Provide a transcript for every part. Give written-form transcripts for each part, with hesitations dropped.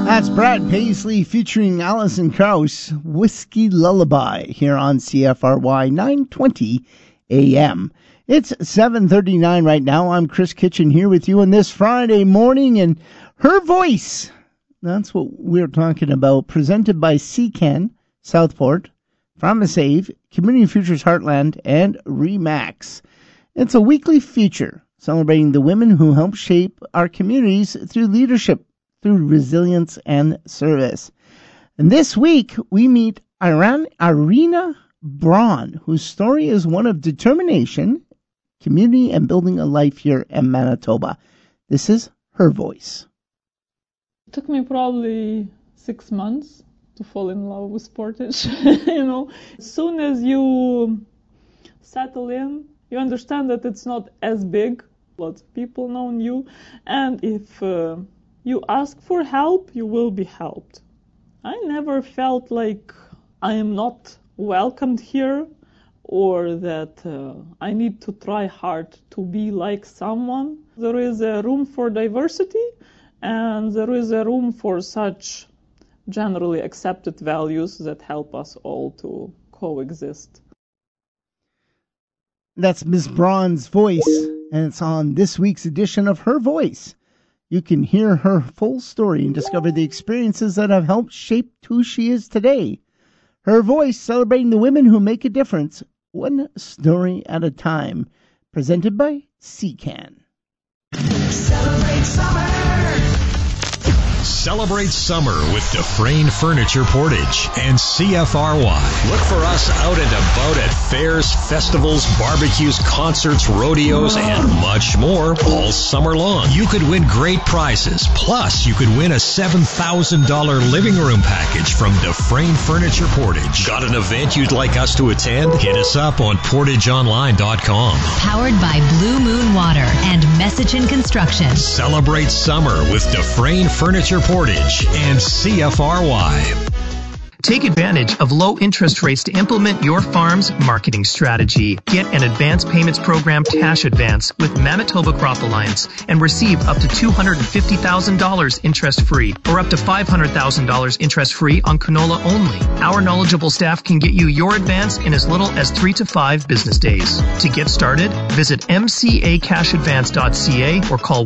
That's Brad Paisley featuring Alison Krauss, Whiskey Lullaby, here on CFRY 920 AM. It's 7:39 right now. I'm Chris Kitchen here with you on this Friday morning, and Her Voice, that's what we're talking about, presented by CCAN, Southport, Promisave, Community Futures Heartland, and RE/MAX. It's a weekly feature celebrating the women who help shape our communities through leadership, through resilience and service. And this week, we meet Irina Braun, whose story is one of determination, community, and building a life here in Manitoba. This is Her Voice. It took me probably 6 months to fall in love with Portage. As soon as you settle in, you understand that it's not as big. Lots of people know you, and if you ask for help, you will be helped. I never felt like I am not welcomed here, or that I need to try hard to be like someone. There is a room for diversity, and there is a room for such generally accepted values that help us all to coexist. That's Ms. Braun's voice, and it's on this week's edition of Her Voice. You can hear her full story and discover the experiences that have helped shape who she is today. Her Voice, celebrating the women who make a difference, one story at a time. Presented by CCAN. Celebrate summer! Celebrate summer with Dufresne Furniture Portage and CFRY. Look for us out and about at fairs, festivals, barbecues, concerts, rodeos, and much more all summer long. You could win great prizes. Plus, you could win a $7,000 living room package from Dufresne Furniture Portage. Got an event you'd like us to attend? Hit us up on portageonline.com. Powered by Blue Moon Water and Messaging Construction. Celebrate summer with Dufresne Furniture Portage and CFRY. Take advantage of low interest rates to implement your farm's marketing strategy. Get an advance payments program cash advance with Manitoba Crop Alliance and receive up to $250,000 interest-free or up to $500,000 interest-free on canola only. Our knowledgeable staff can get you your advance in as little as 3 to 5 business days. To get started, visit mcacashadvance.ca or call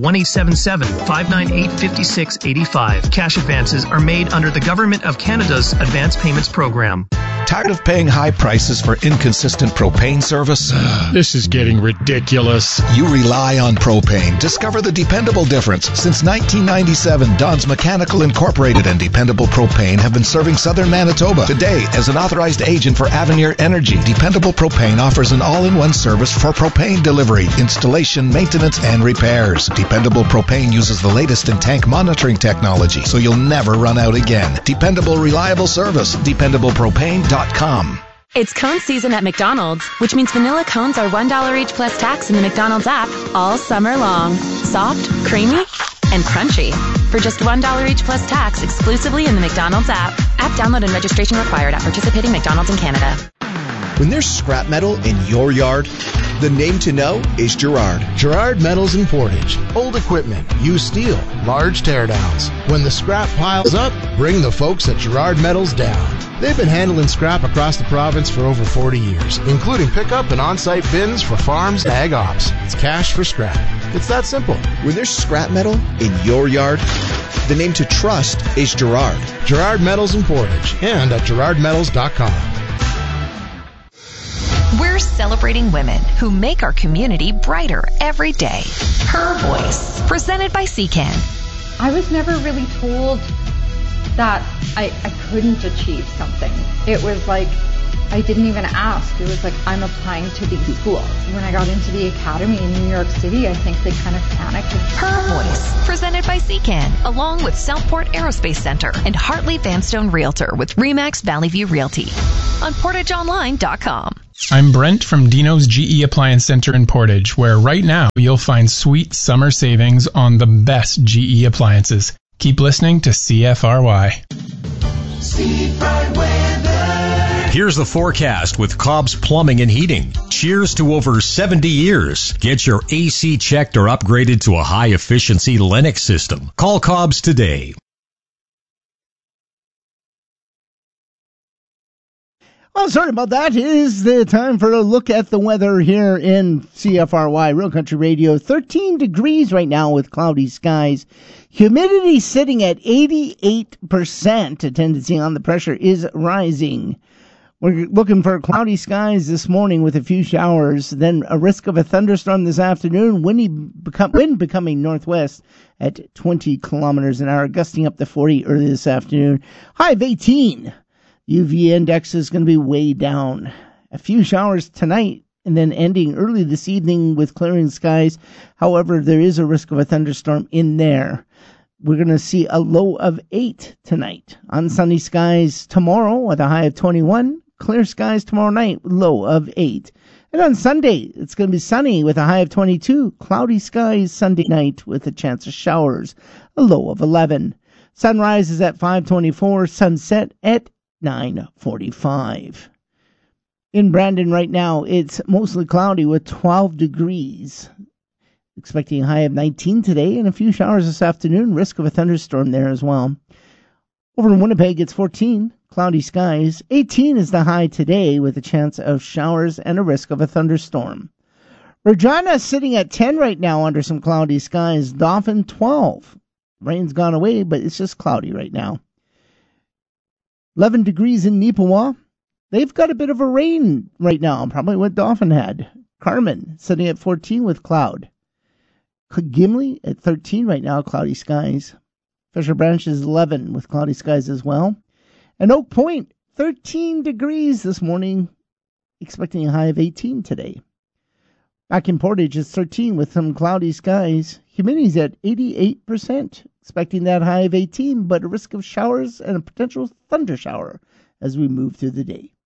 1-877-598-5685. Cash advances are made under the Government of Canada's Advance Payments Program. Tired of paying high prices for inconsistent propane service? This is getting ridiculous. You rely on propane. Discover the dependable difference. Since 1997, Don's Mechanical Incorporated and Dependable Propane have been serving southern Manitoba. Today, as an authorized agent for Avenir Energy, Dependable Propane offers an all-in-one service for propane delivery, installation, maintenance, and repairs. Dependable Propane uses the latest in tank monitoring technology, so you'll never run out again. Dependable, reliable service. DependablePropane.com. It's cone season at McDonald's, which means vanilla cones are $1 each plus tax in the McDonald's app all summer long. Soft, creamy, and crunchy. For just $1 each plus tax exclusively in the McDonald's app. App download and registration required at participating McDonald's in Canada. When there's scrap metal in your yard, the name to know is Gerard. Gerard Metals in Portage. Old equipment, used steel, large teardowns. When the scrap piles up, bring the folks at Gerard Metals down. They've been handling scrap across the province for over 40 years, including pickup and on-site bins for farms and ag ops. It's cash for scrap. It's that simple. When there's scrap metal in your yard, the name to trust is Gerard. Gerard Metals in Portage and at gerardmetals.com. We're celebrating women who make our community brighter every day. Her Voice, presented by CCAN. I was never really told that I couldn't achieve something. It was like, I didn't even ask. It was like, I'm applying to these schools. When I got into the academy in New York City, I think they kind of panicked. Her Voice, presented by CCAN, along with Southport Aerospace Center and Hartley Vanstone Realtor with RE/MAX Valley View Realty on portageonline.com. I'm Brent from Dino's GE Appliance Center in Portage, where right now you'll find sweet summer savings on the best GE appliances. Keep listening to CFRY. Here's the forecast with Cobb's Plumbing and Heating. Cheers to over 70 years. Get your AC checked or upgraded to a high-efficiency Lennox system. Call Cobb's today. Well, sorry about that. It is the time for a look at the weather here in CFRY, Real Country Radio. 13 degrees right now with cloudy skies. Humidity sitting at 88%. A tendency on the pressure is rising. We're looking for cloudy skies this morning with a few showers, then a risk of a thunderstorm this afternoon, wind becoming northwest at 20 kilometers an hour, gusting up to 40 early this afternoon. High of 18. UV index is going to be way down. A few showers tonight and then ending early this evening with clearing skies. However, there is a risk of a thunderstorm in there. We're going to see a low of 8 tonight. On sunny skies tomorrow with a high of 21. Clear skies tomorrow night, low of 8. And on Sunday, it's going to be sunny with a high of 22. Cloudy skies Sunday night with a chance of showers, a low of 11. Sunrise is at 5:24, sunset at 9:45. In Brandon right now, it's mostly cloudy with 12 degrees. Expecting a high of 19 today and a few showers this afternoon. Risk of a thunderstorm there as well. Over in Winnipeg, it's 14. Cloudy skies. 18 is the high today with a chance of showers and a risk of a thunderstorm. Regina sitting at 10 right now under some cloudy skies. Dauphin 12. Rain's gone away, but it's just cloudy right now. 11 degrees in Neepawa. They've got a bit of a rain right now, probably what Dauphin had. Carmen sitting at 14 with cloud. Gimli at 13 right now, cloudy skies. Fisher Branch is 11 with cloudy skies as well. And Oak Point, 13 degrees this morning, expecting a high of 18 today. Back in Portage, it's 13 with some cloudy skies. Humidity's at 88%, expecting that high of 18, but a risk of showers and a potential thunder shower as we move through the day.